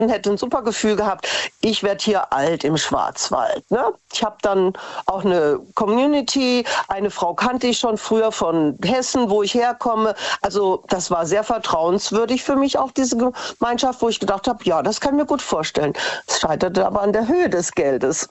und hätte ein super Gefühl gehabt, ich werde hier alt im Schwarzwald. Ne? Ich habe dann auch eine Community, eine Frau kannte ich schon früher von Hessen, wo ich herkomme. Also das war sehr vertrauenswürdig für mich, auch diese Gemeinschaft, wo ich gedacht habe, ja, das kann ich mir gut vorstellen. Es scheiterte aber an der Höhe des Geldes.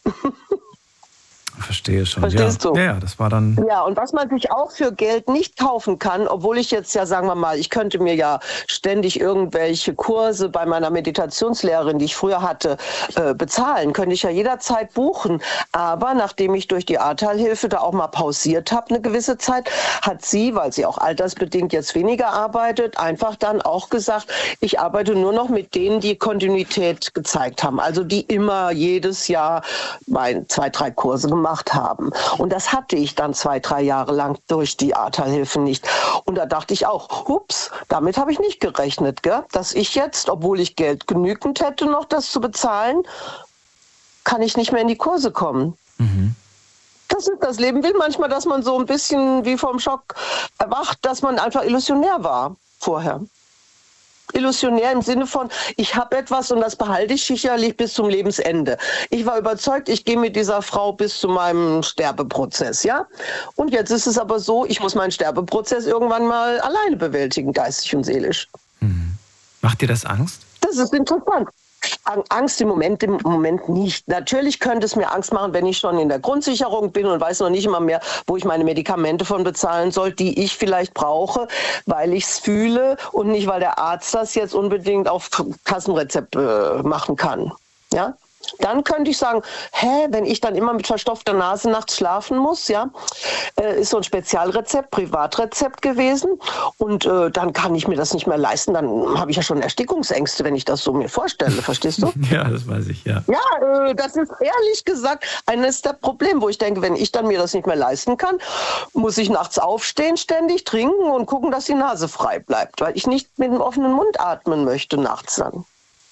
Verstehe schon. Verstehst du? Ja, das war dann... Ja, und was man sich auch für Geld nicht kaufen kann, obwohl ich jetzt ja, sagen wir mal, ich könnte mir ja ständig irgendwelche Kurse bei meiner Meditationslehrerin, die ich früher hatte, bezahlen, könnte ich ja jederzeit buchen. Aber nachdem ich durch die Ahrtal-Hilfe da auch mal pausiert habe, eine gewisse Zeit, hat sie, weil sie auch altersbedingt jetzt weniger arbeitet, einfach dann auch gesagt, ich arbeite nur noch mit denen, die Kontinuität gezeigt haben. Also die immer jedes Jahr 2, 3 Kurse gemacht haben. Und das hatte ich dann 2, 3 Jahre lang durch die Ahrtal-Hilfe nicht. Und da dachte ich auch, hups, damit habe ich nicht gerechnet, gell? Dass ich jetzt, obwohl ich Geld genügend hätte, noch das zu bezahlen, kann ich nicht mehr in die Kurse kommen. Mhm. Das Leben will manchmal, dass man so ein bisschen wie vom Schock erwacht, dass man einfach illusionär war vorher. Illusionär im Sinne von, ich habe etwas und das behalte ich sicherlich bis zum Lebensende. Ich war überzeugt, ich gehe mit dieser Frau bis zu meinem Sterbeprozess, ja? Und jetzt ist es aber so, ich muss meinen Sterbeprozess irgendwann mal alleine bewältigen, geistig und seelisch. Mhm. Macht dir das Angst? Das ist interessant. Angst im Moment nicht. Natürlich könnte es mir Angst machen, wenn ich schon in der Grundsicherung bin und weiß noch nicht immer mehr, wo ich meine Medikamente von bezahlen soll, die ich vielleicht brauche, weil ich es fühle und nicht, weil der Arzt das jetzt unbedingt auf Kassenrezept machen kann. Ja? Dann könnte ich sagen, wenn ich dann immer mit verstopfter Nase nachts schlafen muss, ja, ist so ein Spezialrezept, Privatrezept gewesen und dann kann ich mir das nicht mehr leisten, dann habe ich ja schon Erstickungsängste, wenn ich das so mir vorstelle, verstehst du? Ja, das weiß ich, ja. Ja, das ist ehrlich gesagt eines der Probleme, wo ich denke, wenn ich dann mir das nicht mehr leisten kann, muss ich nachts aufstehen, ständig trinken und gucken, dass die Nase frei bleibt, weil ich nicht mit dem offenen Mund atmen möchte nachts dann.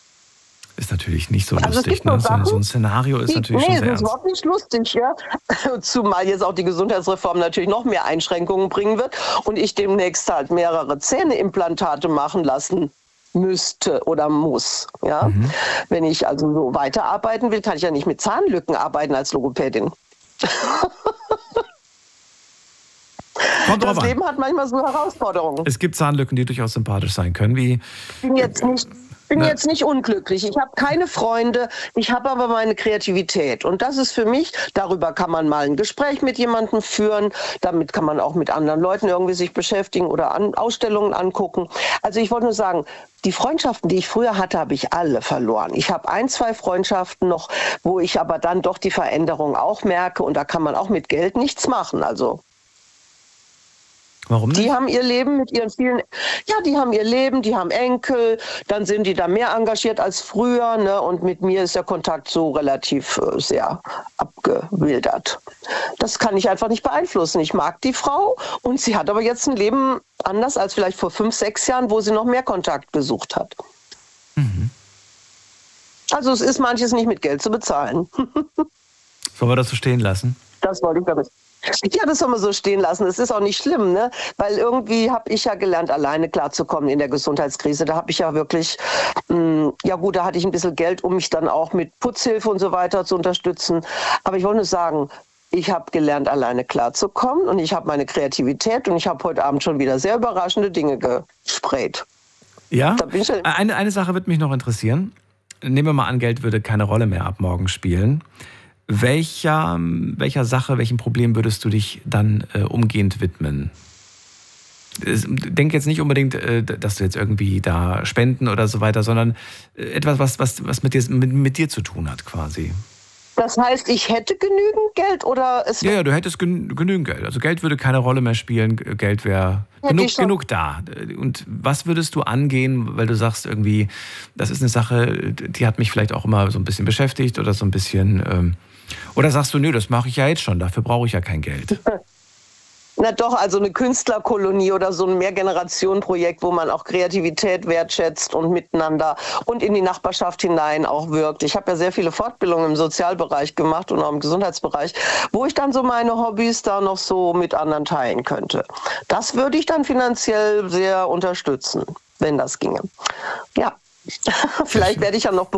Ist natürlich nicht so lustig, ne? So ein Szenario ist natürlich schon sehr ernst. Nee, das ist überhaupt nicht lustig, ja. Zumal jetzt auch die Gesundheitsreform natürlich noch mehr Einschränkungen bringen wird und ich demnächst halt mehrere Zähneimplantate machen lassen müsste oder muss, ja. Mhm. Wenn ich also so weiterarbeiten will, kann ich ja nicht mit Zahnlücken arbeiten als Logopädin. Das Leben hat manchmal so Herausforderungen. Es gibt Zahnlücken, die durchaus sympathisch sein können, wie... Ich bin jetzt nicht unglücklich. Ich habe keine Freunde, ich habe aber meine Kreativität. Und das ist für mich, darüber kann man mal ein Gespräch mit jemandem führen, damit kann man auch mit anderen Leuten irgendwie sich beschäftigen oder Ausstellungen angucken. Also ich wollte nur sagen, die Freundschaften, die ich früher hatte, habe ich alle verloren. Ich habe 1, 2 Freundschaften noch, wo ich aber dann doch die Veränderung auch merke und da kann man auch mit Geld nichts machen. Also warum nicht? Die haben ihr Leben mit ihren vielen, die haben ihr Leben, die haben Enkel, dann sind die da mehr engagiert als früher, ne? Und mit mir ist der Kontakt so relativ sehr abgewildert. Das kann ich einfach nicht beeinflussen. Ich mag die Frau und sie hat aber jetzt ein Leben anders als vielleicht vor 5, 6 Jahren, wo sie noch mehr Kontakt gesucht hat. Mhm. Also es ist manches nicht mit Geld zu bezahlen. Sollen wir das so stehen lassen? Das wollte ich damit. Ja, das soll man so stehen lassen. Das ist auch nicht schlimm, ne? Weil irgendwie habe ich ja gelernt, alleine klarzukommen in der Gesundheitskrise. Da habe ich ja wirklich, da hatte ich ein bisschen Geld, um mich dann auch mit Putzhilfe und so weiter zu unterstützen. Aber ich wollte nur sagen, ich habe gelernt, alleine klarzukommen und ich habe meine Kreativität und ich habe heute Abend schon wieder sehr überraschende Dinge gesprayt. Ja, eine Sache wird mich noch interessieren. Nehmen wir mal an, Geld würde keine Rolle mehr ab morgen spielen. Welcher Sache, welchem Problem würdest du dich dann umgehend widmen? Denk jetzt nicht unbedingt, dass du jetzt irgendwie da spenden oder so weiter, sondern etwas, was mit dir zu tun hat quasi. Das heißt, ich hätte genügend Geld oder es... Ja, du hättest genügend Geld. Also Geld würde keine Rolle mehr spielen, Geld wäre genug da. Und was würdest du angehen, weil du sagst irgendwie, das ist eine Sache, die hat mich vielleicht auch immer so ein bisschen beschäftigt oder so ein bisschen... Oder sagst du, nö, das mache ich ja jetzt schon, dafür brauche ich ja kein Geld. Na doch, also eine Künstlerkolonie oder so ein Mehrgenerationenprojekt, wo man auch Kreativität wertschätzt und miteinander und in die Nachbarschaft hinein auch wirkt. Ich habe ja sehr viele Fortbildungen im Sozialbereich gemacht und auch im Gesundheitsbereich, wo ich dann so meine Hobbys da noch so mit anderen teilen könnte. Das würde ich dann finanziell sehr unterstützen, wenn das ginge. Ja. Vielleicht werde ich ja noch